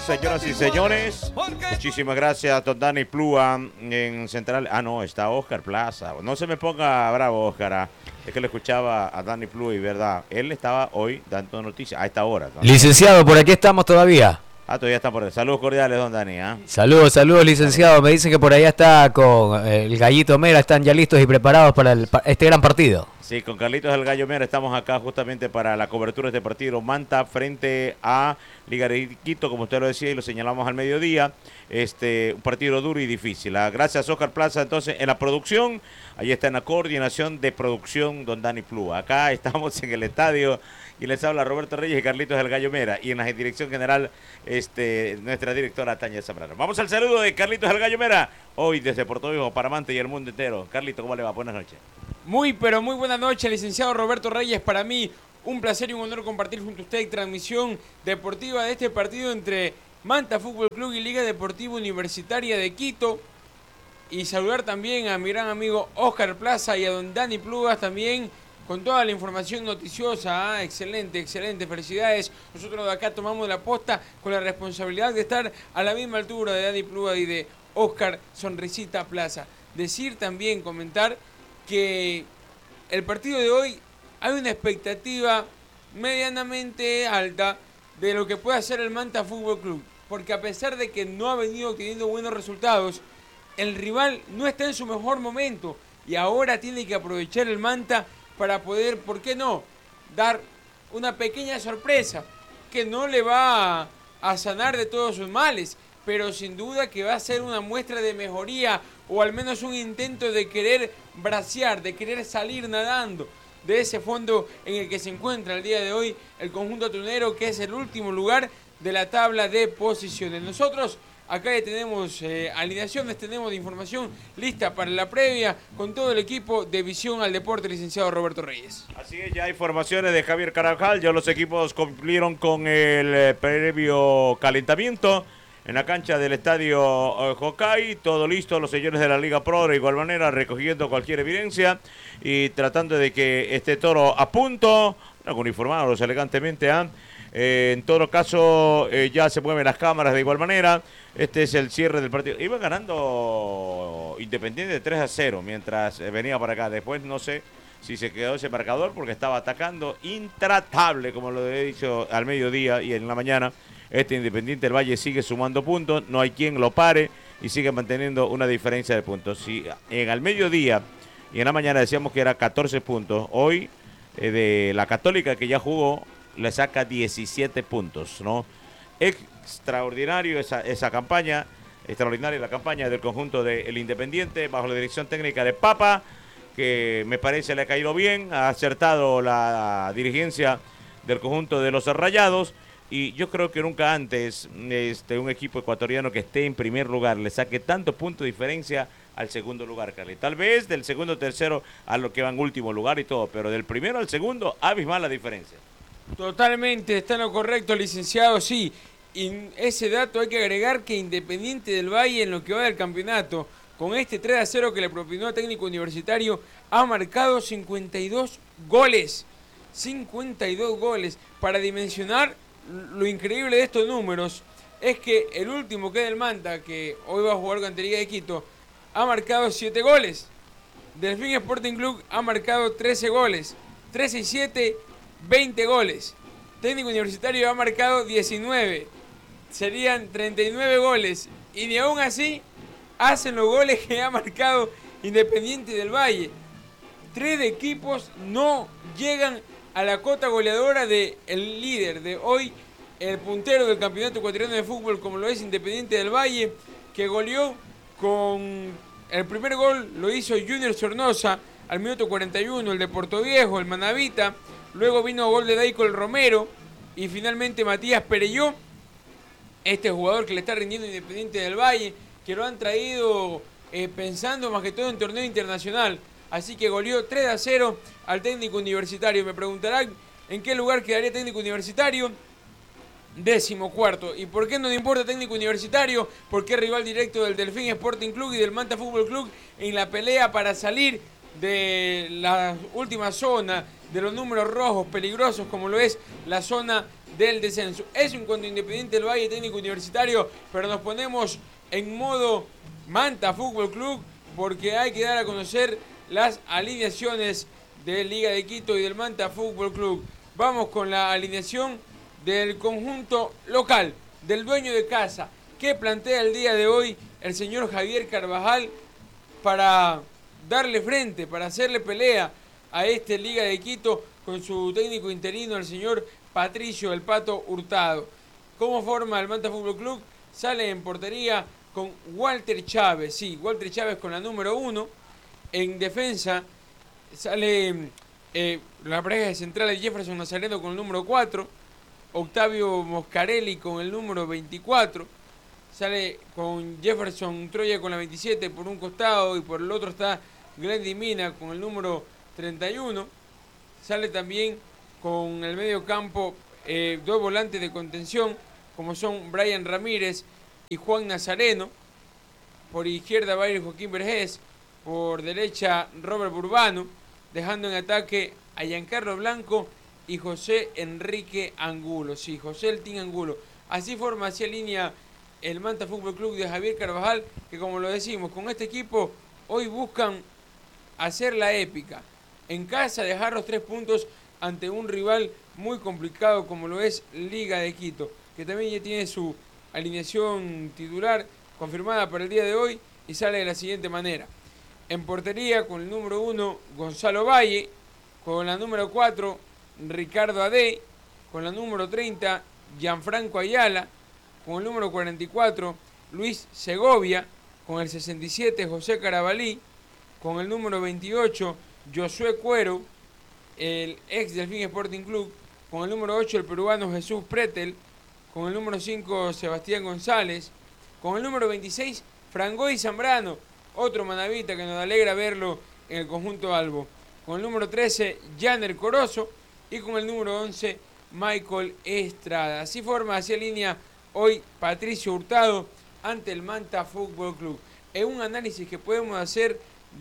señoras y señores. Muchísimas gracias, don Dani Plúa en Central. No, está Oscar Plaza. No se me ponga bravo, Oscar. Es que le escuchaba a Dani Plúa y verdad, él estaba hoy dando noticias a esta hora, ¿no? Licenciado, por aquí estamos todavía. Todavía está por ahí. Saludos cordiales, don Dani. Saludos, licenciado. Me dicen que por allá está con el Gallito Mera, están ya listos y preparados para este gran partido. Sí, con Carlitos el Gallo Mera estamos acá justamente para la cobertura de este partido. Manta frente a Liga de Quito, como usted lo decía y lo señalamos al mediodía. Un partido duro y difícil. Gracias, Oscar Plaza. Entonces, en la producción, ahí está en la coordinación de producción, don Dani Plúa. Acá estamos en el estadio y les habla Roberto Reyes y Carlitos el Gallo Mera. Y en la dirección general, nuestra directora Tania Zambrano. Vamos al saludo de Carlitos el Gallo Mera, hoy desde Puerto Viejo para Manta y el mundo entero. Carlito, ¿cómo le va? Buenas noches. Muy, pero muy buena noche, licenciado Roberto Reyes. Para mí, un placer y un honor compartir junto a usted transmisión deportiva de este partido entre Manta Fútbol Club y Liga Deportiva Universitaria de Quito. Y saludar también a mi gran amigo Oscar Plaza y a don Dani Plúa también con toda la información noticiosa. Excelente, excelente, felicidades. Nosotros de acá tomamos la posta con la responsabilidad de estar a la misma altura de Dani Plúa y de Oscar Sonrisita Plaza. Decir también, comentar que el partido de hoy hay una expectativa medianamente alta de lo que puede hacer el Manta Fútbol Club, porque a pesar de que no ha venido obteniendo buenos resultados, el rival no está en su mejor momento y ahora tiene que aprovechar el Manta para poder, ¿por qué no?, dar una pequeña sorpresa que no le va a sanar de todos sus males, pero sin duda que va a ser una muestra de mejoría o al menos un intento de querer bracear, de querer salir nadando de ese fondo en el que se encuentra el día de hoy el conjunto tunero, que es el último lugar de la tabla de posiciones. Nosotros acá ya tenemos alineaciones, tenemos información lista para la previa con todo el equipo de Visión al Deporte, licenciado Roberto Reyes. Así es, ya hay formaciones de Javier Carajal, ya los equipos cumplieron con el previo calentamiento en la cancha del estadio Jocay, todo listo, los señores de la Liga Pro de igual manera recogiendo cualquier evidencia y tratando de que esté todo a punto, uniformados elegantemente. En todo caso, ya se mueven las cámaras de igual manera. Este es el cierre del partido. Iba ganando Independiente 3-0 mientras venía para acá. Después no sé si se quedó ese marcador porque estaba atacando intratable, como lo he dicho al mediodía y en la mañana. Independiente del Valle sigue sumando puntos, no hay quien lo pare y sigue manteniendo una diferencia de puntos. Si al mediodía y en la mañana decíamos que era 14 puntos, hoy de la Católica que ya jugó le saca 17 puntos, ¿no? Extraordinario esa campaña, extraordinaria la campaña del conjunto del Independiente bajo la dirección técnica de Papa, que me parece le ha caído bien, ha acertado la dirigencia del conjunto de los Rayados. Y yo creo que nunca antes un equipo ecuatoriano que esté en primer lugar le saque tanto punto de diferencia al segundo lugar, Carly. Tal vez del segundo tercero a lo que va en último lugar y todo, pero del primero al segundo, abismal la diferencia. Totalmente, está en lo correcto, licenciado, sí. Y ese dato hay que agregar que Independiente del Valle en lo que va del campeonato, con este 3-0 que le propinó el técnico universitario, ha marcado 52 goles. 52 goles. Para dimensionar lo increíble de estos números es que el último, que es el Manta, que hoy va a jugar con Liga de Quito, ha marcado 7 goles. Delfín Sporting Club ha marcado 13 goles. 13 y 7, 20 goles. Técnico Universitario ha marcado 19. Serían 39 goles. Y ni aún así hacen los goles que ha marcado Independiente del Valle. 3 equipos no llegan a la cota goleadora del líder de hoy, el puntero del campeonato ecuatoriano de fútbol, como lo es Independiente del Valle, que goleó con el primer gol, lo hizo Junior Sornosa al minuto 41, el de Puerto Viejo, el Manavita, luego vino gol de Daico el Romero, y finalmente Matías Perelló, este jugador que le está rindiendo Independiente del Valle, que lo han traído pensando más que todo en torneo internacional. Así que goleó 3-0 al técnico universitario. Me preguntarán en qué lugar quedaría técnico universitario. 14º. ¿Y por qué no le importa técnico universitario? Porque es rival directo del Delfín Sporting Club y del Manta Fútbol Club en la pelea para salir de la última zona de los números rojos peligrosos como lo es la zona del descenso. Eso en cuanto a Independiente del Valle, técnico universitario, pero nos ponemos en modo Manta Fútbol Club porque hay que dar a conocer las alineaciones de Liga de Quito y del Manta Fútbol Club. Vamos con la alineación del conjunto local, del dueño de casa, que plantea el día de hoy el señor Javier Carvajal para darle frente, para hacerle pelea a este Liga de Quito con su técnico interino, el señor Patricio El Pato Hurtado. ¿Cómo forma el Manta Fútbol Club? Sale en portería con Walter Chávez, sí, Walter Chávez con la número 1. En defensa sale la pareja de centrales Jefferson Nazareno con el número 4, Octavio Moscarelli con el número 24, sale con Jefferson Troya con la 27 por un costado y por el otro está Glendy Mina con el número 31, sale también con el medio campo dos volantes de contención como son Brian Ramírez y Juan Nazareno, por izquierda va a ir Joaquín Vergés, por derecha Robert Burbano, dejando en ataque a Giancarlo Blanco y José Enrique Angulo, sí, José El Team Angulo. Así forma, hacia línea el Manta Fútbol Club de Javier Carvajal, que como lo decimos, con este equipo hoy buscan hacer la épica. En casa dejar los 3 puntos ante un rival muy complicado como lo es Liga de Quito, que también ya tiene su alineación titular confirmada para el día de hoy y sale de la siguiente manera. En portería con el número 1 Gonzalo Valle, con la número 4 Ricardo Ade, con la número 30 Gianfranco Ayala, con el número 44 Luis Segovia, con el 67 José Carabalí, con el número 28 Josué Cuero, el ex Delfín Sporting Club, con el número 8 el peruano Jesús Pretel, con el número 5 Sebastián González, con el número 26 Frangoy Zambrano, otro manavita que nos alegra verlo en el conjunto albo, con el número 13 Janer Corozo y con el número 11 Michael Estrada. Así forma, hacia línea hoy Patricio Hurtado ante el Manta Fútbol Club. Es un análisis que podemos hacer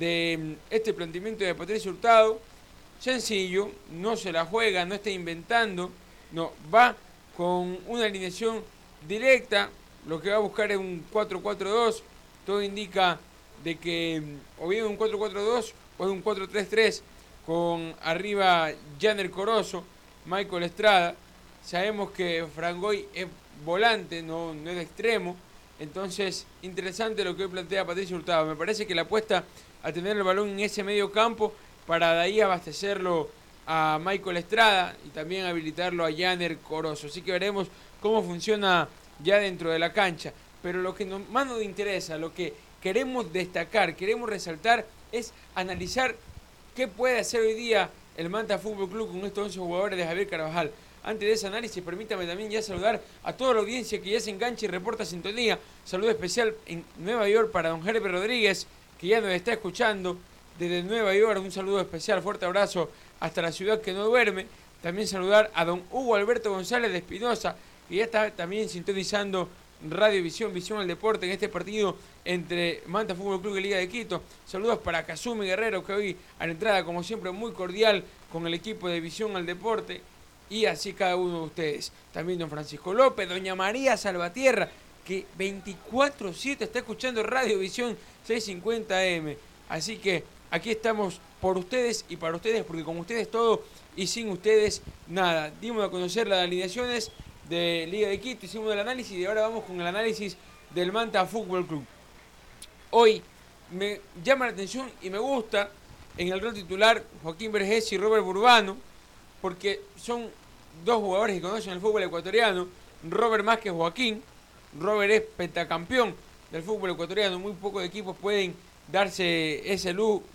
de este planteamiento de Patricio Hurtado, sencillo, no se la juega, no está inventando, no, va con una alineación directa, lo que va a buscar es un 4-4-2, todo indica de que o bien un 4-4-2 o un 4-3-3 con arriba Janer Corozo, Michael Estrada. Sabemos que Frangoy es volante, no es de extremo, entonces interesante lo que hoy plantea Patricio Hurtado. Me parece que la apuesta a tener el balón en ese medio campo para de ahí abastecerlo a Michael Estrada y también habilitarlo a Janer Corozo. Así que veremos cómo funciona ya dentro de la cancha. Pero lo que más nos interesa, lo que queremos destacar, queremos resaltar, es analizar qué puede hacer hoy día el Manta Fútbol Club con estos 11 jugadores de Javier Carvajal. Antes de ese análisis, permítame también ya saludar a toda la audiencia que ya se engancha y reporta sintonía. Saludo especial en Nueva York para don Herbert Rodríguez, que ya nos está escuchando desde Nueva York. Un saludo especial, fuerte abrazo hasta la ciudad que no duerme. También saludar a don Hugo Alberto González de Espinosa, que ya está también sintonizando Radio Visión, Visión al Deporte en este partido entre Manta Fútbol Club y Liga de Quito. Saludos para Kazumi Guerrero, que hoy a la entrada, como siempre, muy cordial con el equipo de Visión al Deporte. Y así cada uno de ustedes. También don Francisco López, doña María Salvatierra, que 24/7 está escuchando Radio Visión 650M. Así que aquí estamos por ustedes y para ustedes, porque con ustedes todo y sin ustedes nada. Dimos a conocer las alineaciones de Liga de Quito, hicimos el análisis y ahora vamos con el análisis del Manta Fútbol Club. Hoy me llama la atención y me gusta en el rol titular Joaquín Vergés y Robert Burbano, porque son dos jugadores que conocen el fútbol ecuatoriano. Robert más que Joaquín. Robert es pentacampeón del fútbol ecuatoriano. Muy pocos equipos pueden darse ese lujo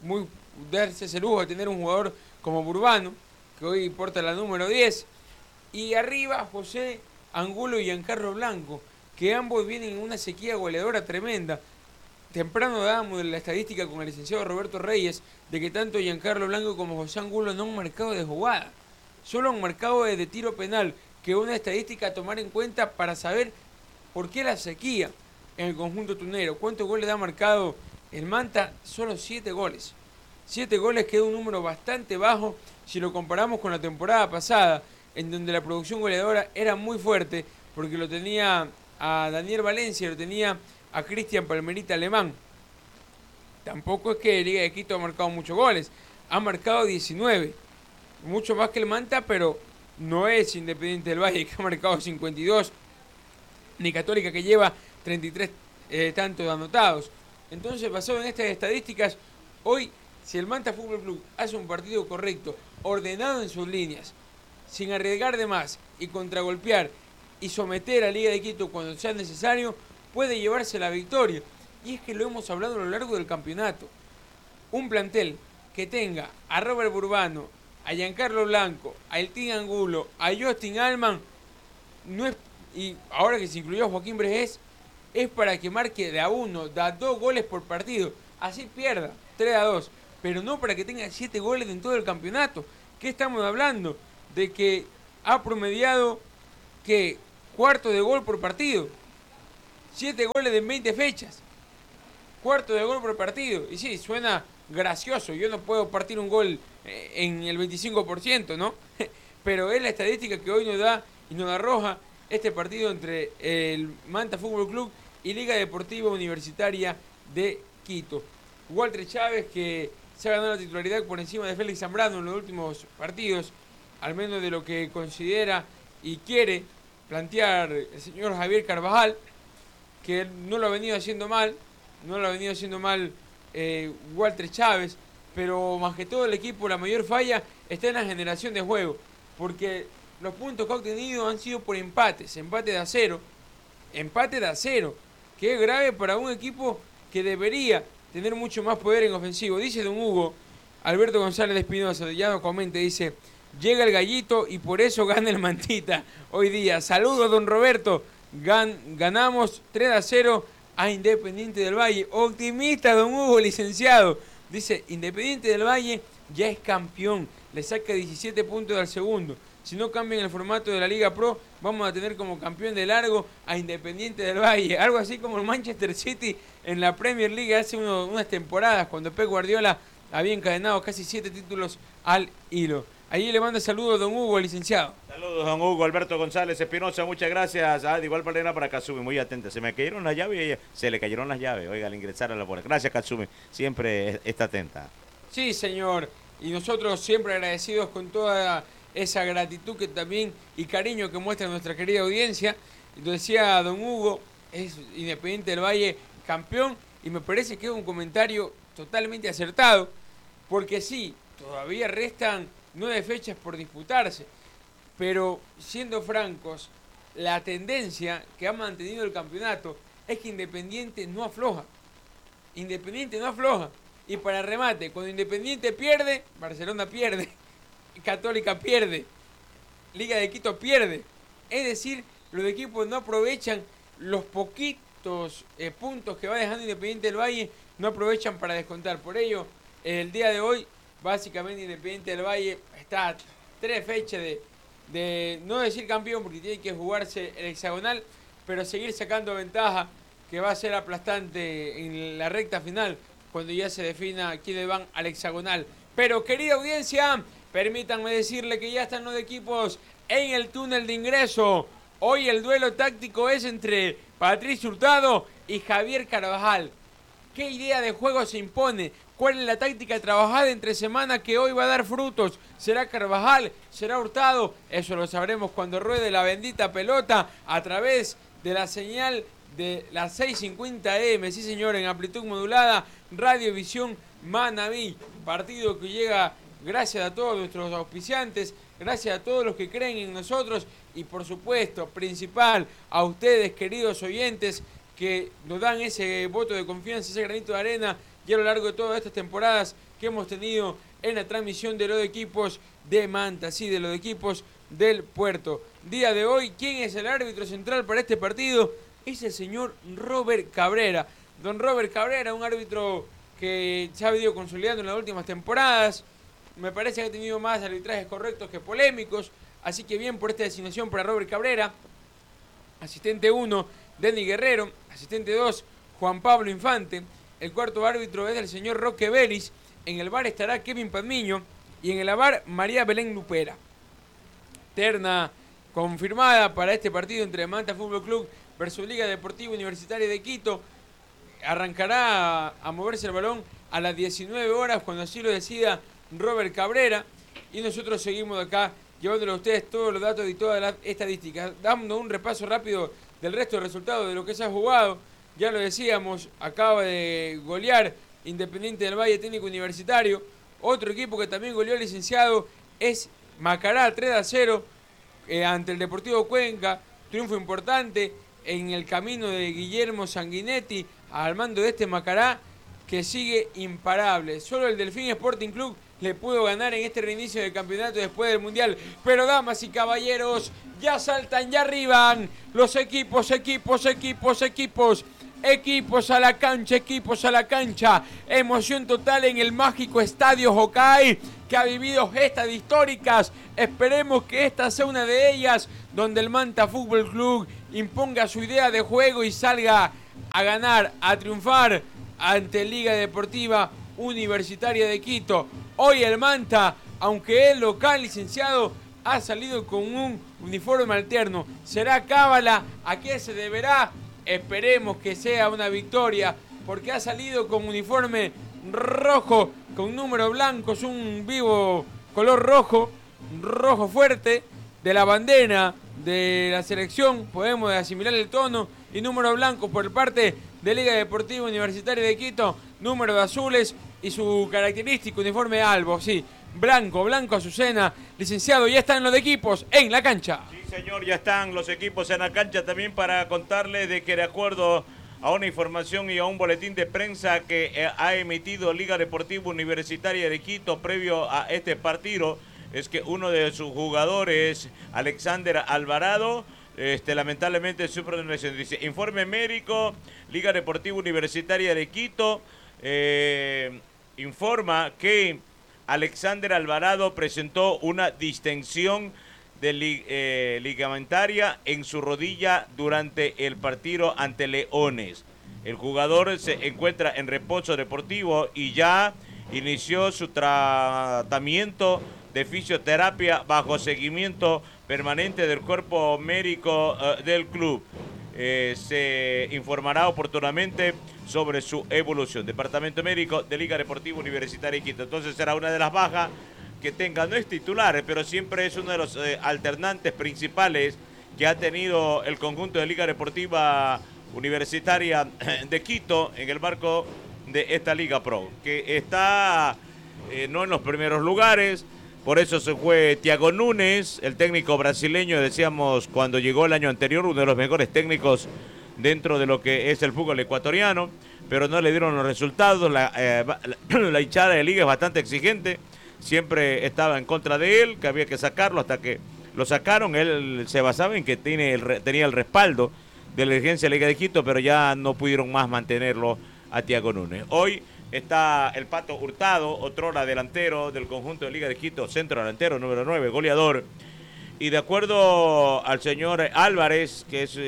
de tener un jugador como Burbano, que hoy porta la número 10. Y arriba José Angulo y Giancarlo Blanco, que ambos vienen en una sequía goleadora tremenda. Temprano dábamos la estadística con el licenciado Roberto Reyes de que tanto Giancarlo Blanco como José Angulo no han marcado de jugada, solo han marcado de tiro penal, que es una estadística a tomar en cuenta para saber por qué la sequía en el conjunto tunero. ¿Cuántos goles ha marcado el Manta? Solo 7 goles. 7 goles queda un número bastante bajo si lo comparamos con la temporada pasada, en donde la producción goleadora era muy fuerte, porque lo tenía a Daniel Valencia, lo tenía a Cristian Palmerita Alemán. Tampoco es que Liga de Quito ha marcado muchos goles, ha marcado 19, mucho más que el Manta, pero no es Independiente del Valle, que ha marcado 52, ni Católica, que lleva 33 tantos anotados. Entonces, basado en estas estadísticas, hoy, si el Manta Fútbol Club hace un partido correcto, ordenado en sus líneas, sin arriesgar de más y contragolpear y someter a Liga de Quito cuando sea necesario, puede llevarse la victoria. Y es que lo hemos hablado a lo largo del campeonato. Un plantel que tenga a Robert Burbano, a Giancarlo Blanco, a Eltín Angulo, a Justin Alman, no es, y ahora que se incluyó a Joaquín Brejés, es para que marque de a 1, de a 2 goles por partido. Así pierda 3-2, pero no para que tenga 7 goles en todo el campeonato. ¿Qué estamos hablando? De que ha promediado que cuarto de gol por partido. 7 goles en 20 fechas. Cuarto de gol por partido. Y sí, suena gracioso. Yo no puedo partir un gol en el 25%, ¿no? Pero es la estadística que hoy nos da y nos arroja este partido entre el Manta Fútbol Club y Liga Deportiva Universitaria de Quito. Walter Chávez, que se ha ganado la titularidad por encima de Félix Zambrano en los últimos partidos, al menos de lo que considera y quiere plantear el señor Javier Carvajal, que no lo ha venido haciendo mal, Walter Chávez, pero más que todo el equipo, la mayor falla está en la generación de juego, porque los puntos que ha obtenido han sido por empates, empate de a cero, que es grave para un equipo que debería tener mucho más poder en ofensivo. Dice don Hugo, Alberto González de Espinosa, ya nos comenta, dice, llega el gallito y por eso gana el Mantita hoy día. Saludos, don Roberto, ganamos 3-0 a Independiente del Valle. Optimista, don Hugo, licenciado. Dice, Independiente del Valle ya es campeón, le saca 17 puntos al segundo. Si no cambian el formato de la Liga Pro, vamos a tener como campeón de largo a Independiente del Valle. Algo así como el Manchester City en la Premier League hace unas temporadas, cuando Pep Guardiola había encadenado casi 7 títulos al hilo. Ahí le manda saludos don Hugo, licenciado. Saludos don Hugo, Alberto González Espinosa, muchas gracias. De igual manera para Katsumi, muy atenta. Se me cayeron las llaves, se le cayeron las llaves, oiga, al ingresar a la puerta. Gracias Katsumi, siempre está atenta. Sí, señor, y nosotros siempre agradecidos con toda esa gratitud que también y cariño que muestra nuestra querida audiencia. Lo decía don Hugo, es Independiente del Valle campeón, y me parece que es un comentario totalmente acertado, porque sí, todavía restan 9 fechas por disputarse, pero siendo francos, la tendencia que ha mantenido el campeonato es que Independiente no afloja. Y para remate, cuando Independiente pierde, Barcelona pierde, Católica pierde, Liga de Quito pierde. Es decir, los equipos no aprovechan los poquitos puntos que va dejando Independiente del Valle, no aprovechan para descontar. Por ello, el día de hoy, básicamente Independiente del Valle está a 3 fechas de no decir campeón, porque tiene que jugarse el hexagonal, pero seguir sacando ventaja, que va a ser aplastante en la recta final, cuando ya se defina quiénes van al hexagonal. Pero, querida audiencia, permítanme decirle que ya están los equipos en el túnel de ingreso. Hoy el duelo táctico es entre Patricio Hurtado y Javier Carvajal. ¿Qué idea de juego se impone? ¿Cuál es la táctica trabajada entre semana que hoy va a dar frutos? ¿Será Carvajal? ¿Será Hurtado? Eso lo sabremos cuando ruede la bendita pelota a través de la señal de las 6:50 AM. Sí, señor, en amplitud modulada, Radiovisión Manabí. Partido que llega gracias a todos nuestros auspiciantes, gracias a todos los que creen en nosotros y, por supuesto, principal, a ustedes, queridos oyentes, que nos dan ese voto de confianza, ese granito de arena, y a lo largo de todas estas temporadas que hemos tenido en la transmisión de los equipos de Manta, sí, de los equipos del Puerto. Día de hoy, ¿quién es el árbitro central para este partido? Es el señor Robert Cabrera. Don Robert Cabrera, un árbitro que se ha venido consolidando en las últimas temporadas. Me parece que ha tenido más arbitrajes correctos que polémicos, así que bien por esta designación para Robert Cabrera. Asistente 1, Denny Guerrero. Asistente 2, Juan Pablo Infante. El cuarto árbitro es el señor Roque Vélez. En el VAR estará Kevin Pazmiño y en el AVAR María Belén Lupera. Terna confirmada para este partido entre Manta Fútbol Club versus Liga Deportiva Universitaria de Quito. Arrancará a moverse el balón a las 19 horas cuando así lo decida Robert Cabrera. Y nosotros seguimos acá llevándole a ustedes todos los datos y todas las estadísticas, dando un repaso rápido del resto de resultados de lo que se ha jugado. Ya lo decíamos, acaba de golear Independiente del Valle Técnico Universitario. Otro equipo que también goleó al licenciado es Macará, 3-0 ante el Deportivo Cuenca. Triunfo importante en el camino de Guillermo Sanguinetti al mando de este Macará, que sigue imparable. Solo el Delfín Sporting Club le pudo ganar en este reinicio del campeonato después del Mundial. Pero damas y caballeros, ya saltan, ya arriban los equipos a la cancha. Emoción total en el mágico Estadio Hokai, que ha vivido gestas históricas. Esperemos que esta sea una de ellas, donde el Manta Fútbol Club imponga su idea de juego y salga a ganar, a triunfar ante Liga Deportiva Universitaria de Quito. Hoy el Manta, aunque es local, licenciado, ha salido con un uniforme alterno. ¿Será cábala? ¿A qué se deberá? Esperemos que sea una victoria, porque ha salido con uniforme rojo, con números blancos, un vivo color rojo fuerte de la bandera de la selección. Podemos asimilar el tono, y números blancos por parte de Liga Deportiva Universitaria de Quito, números azules y su característico uniforme albo, sí, blanco azucena. Licenciado, ya están los equipos en la cancha. Sí, señor, ya están los equipos en la cancha también, para contarles de que, de acuerdo a una información y a un boletín de prensa que ha emitido Liga Deportiva Universitaria de Quito previo a este partido, es que uno de sus jugadores, Alexander Alvarado, lamentablemente sufre una lesión. Dice, informe médico, Liga Deportiva Universitaria de Quito informa que Alexander Alvarado presentó una distensión ligamentaria en su rodilla durante el partido ante Leones. El jugador se encuentra en reposo deportivo y ya inició su tratamiento de fisioterapia bajo seguimiento permanente del cuerpo médico del club. Se informará oportunamente sobre su evolución. Departamento Médico de Liga Deportiva Universitaria de Quito. Entonces será una de las bajas que tenga, no es titular, pero siempre es uno de los alternantes principales que ha tenido el conjunto de Liga Deportiva Universitaria de Quito en el marco de esta Liga Pro, que está no en los primeros lugares. Por eso se fue Thiago Nunes, el técnico brasileño, decíamos cuando llegó el año anterior, uno de los mejores técnicos dentro de lo que es el fútbol ecuatoriano, pero no le dieron los resultados. La hinchada de Liga es bastante exigente, siempre estaba en contra de él, que había que sacarlo, hasta que lo sacaron. Él se basaba en que tenía el respaldo de la dirigencia de Liga de Quito, pero ya no pudieron más mantenerlo a Thiago Nunes. Hoy está el Pato Hurtado, otrora delantero del conjunto de Liga de Quito, centro delantero, número 9, goleador. Y de acuerdo al señor Álvarez, que es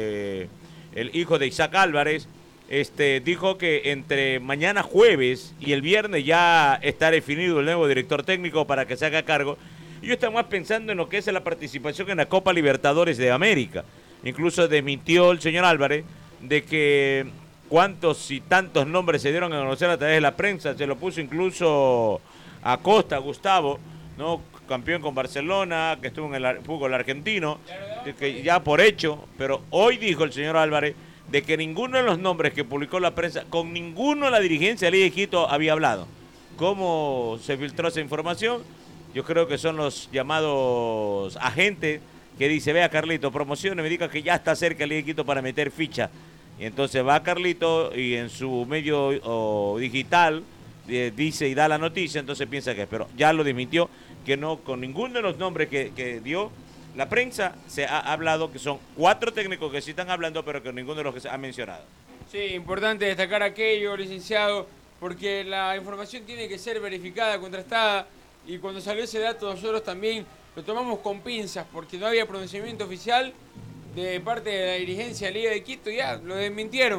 el hijo de Isaac Álvarez, dijo que entre mañana jueves y el viernes ya está definido el nuevo director técnico para que se haga cargo. Y yo estaba más pensando en lo que es la participación en la Copa Libertadores de América. Incluso desmintió el señor Álvarez de que cuántos y tantos nombres se dieron a conocer a través de la prensa. Se lo puso incluso a Costa, Gustavo, ¿no? Campeón con Barcelona, que estuvo en el fútbol argentino, que ya por hecho. Pero hoy dijo el señor Álvarez de que ninguno de los nombres que publicó la prensa, con ninguno de la dirigencia de Liga de Quito había hablado. ¿Cómo se filtró esa información? Yo creo que son los llamados agentes que dice, vea Carlito, promocione, me diga que ya está cerca Liga de Quito para meter ficha. Y entonces va Carlito y en su medio digital dice y da la noticia, entonces piensa que es. Pero ya lo desmintió, que no, con ninguno de los nombres que dio la prensa se ha hablado, que son 4 técnicos que sí están hablando, pero que ninguno de los que se ha mencionado. Sí, importante destacar aquello, licenciado, porque la información tiene que ser verificada, contrastada, y cuando salió ese dato nosotros también lo tomamos con pinzas, porque no había pronunciamiento oficial de parte de la dirigencia de Liga de Quito, ya lo desmintieron.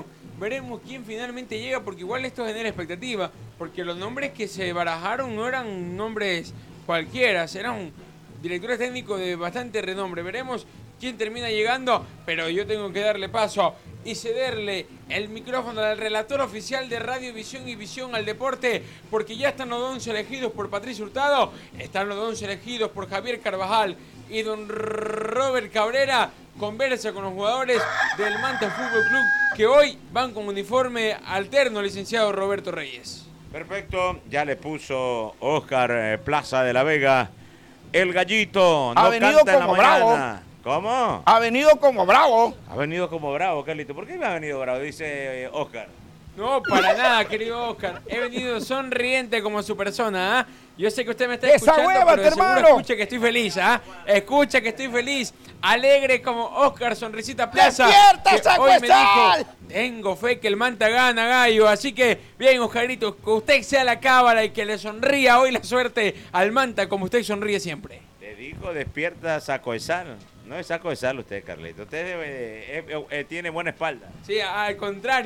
Veremos quién finalmente llega, porque igual esto genera expectativa, porque los nombres que se barajaron no eran nombres cualquiera, eran directores técnicos de bastante renombre. Veremos quién termina llegando, pero yo tengo que darle paso y cederle el micrófono al relator oficial de Radio Visión y Visión al Deporte, porque ya están los 11 elegidos por Patricio Hurtado, están los 11 elegidos por Javier Carvajal, y don Robert Cabrera conversa con los jugadores del Manta Fútbol Club que hoy van con uniforme alterno, licenciado Roberto Reyes. Perfecto, ya le puso Oscar Plaza de la Vega el gallito. No ha venido canta en la como mañana. bravo. ¿Cómo? Ha venido como bravo. Ha venido como bravo, Carlito. ¿Por qué me ha venido bravo? Dice Oscar. No, para nada, querido Oscar. He venido sonriente como su persona, ¿ah? Yo sé que usted me está ¡Esa escuchando, hueva, pero de seguro hermano! escucha que estoy feliz, ¿ah? Escucha que estoy feliz, alegre como Oscar Sonrisita Plaza. ¡Despierta, que hoy me Sacuesal! dijo, tengo fe que el Manta gana, gallo. Así que, bien, Oscarito, que usted sea la cábala y que le sonría hoy la suerte al Manta como usted sonríe siempre. Te dijo despierta saco de sal. No es saco de sal usted, Carlito. Usted tiene buena espalda. Sí, al contrario.